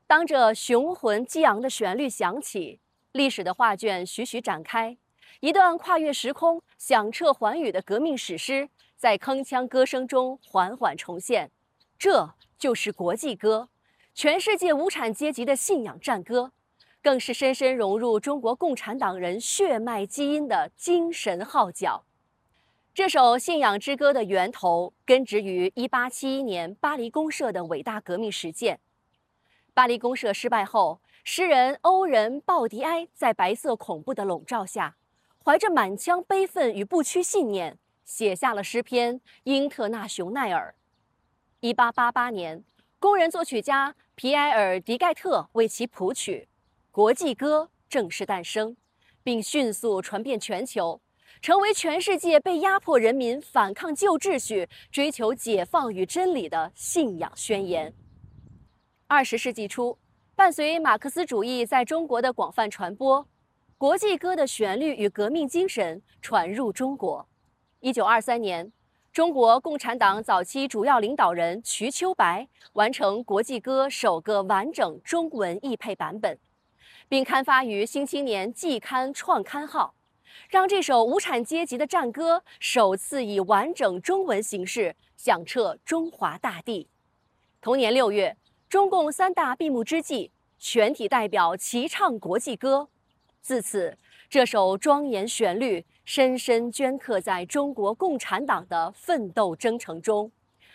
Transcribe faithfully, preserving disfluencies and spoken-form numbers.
当这雄浑激昂的旋律响起，历史的画卷徐徐展开，一段跨越时空、响彻寰宇的革命史诗，在铿锵歌声中缓缓重现。这就是国际歌，全世界无产阶级的信仰战歌，更是深深融入中国共产党人血脉基因的精神号角。这首信仰之歌的源头根植于一八七一年巴黎公社的伟大革命实践。巴黎公社失败后，诗人欧仁·鲍迪埃在白色恐怖的笼罩下，怀着满腔悲愤与不屈信念，写下了诗篇《英特纳雄奈尔》。一八八八年，工人作曲家皮埃尔·迪盖特为其谱曲，国际歌正式诞生，并迅速传遍全球，成为全世界被压迫人民反抗旧秩序、追求解放与真理的信仰宣言。二十世纪初，伴随马克思主义在中国的广泛传播，国际歌的旋律与革命精神传入中国。一九二三年，中国共产党早期主要领导人瞿秋白完成国际歌首个完整中文译配版本，并刊发于《新青年季刊》创刊号，让这首无产阶级的战歌首次以完整中文形式响彻中华大地。同年六月，中共三大闭幕之际，全体代表齐唱国际歌。自此，这首庄严旋律深深镌刻在中国共产党的奋斗征程中。